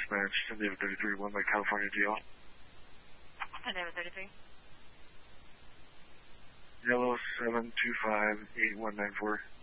dispatch, San Diego 33, 1 by California GL. San Diego 33. Yellow 7258194.